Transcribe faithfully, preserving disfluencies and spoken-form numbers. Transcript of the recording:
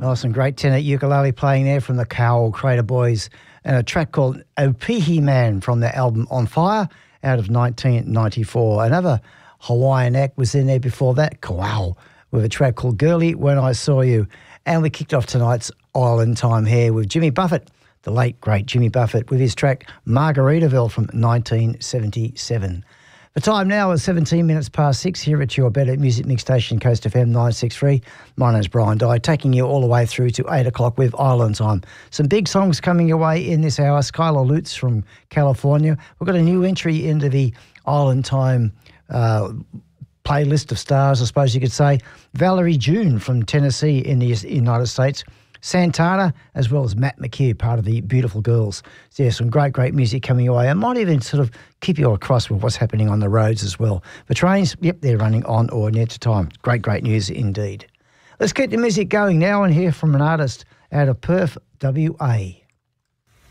Nice and great tenor ukulele playing there from the Cowell Crater Boys, and a track called Opihi Man from their album On Fire out of nineteen ninety-four. Another Hawaiian act was in there before that, Kowal, with a track called Girlie When I Saw You. And we kicked off tonight's Island Time here with Jimmy Buffett, the late, great Jimmy Buffett, with his track Margaritaville from nineteen seventy-seven. The time now is seventeen minutes past six here at your Better Music Mix Station, Coast F M nine sixty-three. My name's Brian Dye, taking you all the way through to eight o'clock with Island Time. Some big songs coming your way in this hour. Skylar Lutz from California. We've got a new entry into the Island Time uh, playlist of stars, I suppose you could say. Valerie June from Tennessee in the United States. Santana, as well as Matt McKee, part of the Beautiful Girls. So yeah, some great, great music coming your way. I might even sort of keep you across with what's happening on the roads as well. The trains, yep, they're running on or near to time. Great, great news indeed. Let's get the music going now and hear from an artist out of Perth, W A.